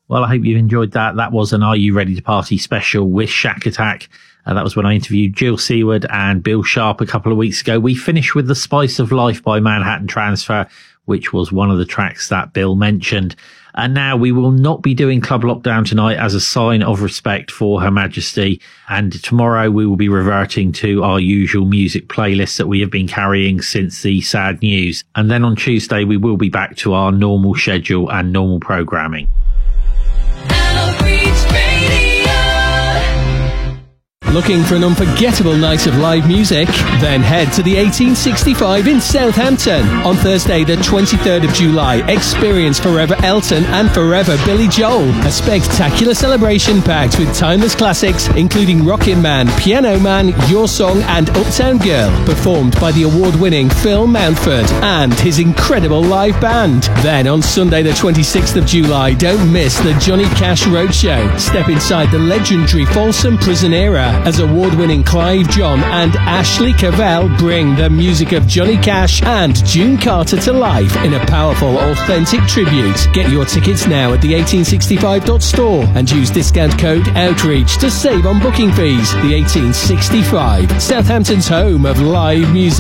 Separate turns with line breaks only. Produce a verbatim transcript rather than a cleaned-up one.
Well, I hope you enjoyed that. That was an Are You Ready to Party special with Shack Attack. Uh, that was when I interviewed Jill Seward and Bill Sharp a couple of weeks ago. We finished with The Spice of Life by Manhattan Transfer, which was one of the tracks that Bill mentioned. And now we will not be doing Club Lockdown tonight as a sign of respect for Her Majesty. And tomorrow we will be reverting to our usual music playlist that we have been carrying since the sad news. And then on Tuesday we will be back to our normal schedule and normal programming.
Looking for an unforgettable night of live music? Then head to the eighteen sixty-five in Southampton. On Thursday, the twenty-third of July, experience Forever Elton and Forever Billy Joel. A spectacular celebration packed with timeless classics, including Rockin' Man, Piano Man, Your Song and Uptown Girl, performed by the award-winning Phil Mountford and his incredible live band. Then on Sunday, the twenty-sixth of July, don't miss the Johnny Cash Roadshow. Step inside the legendary Folsom Prison era as award-winning Clive John and Ashley Cavell bring the music of Johnny Cash and June Carter to life in a powerful, authentic tribute. Get your tickets now at the eighteen sixty-five dot store and use discount code OUTREACH to save on booking fees. The eighteen sixty-five, Southampton's home of live music.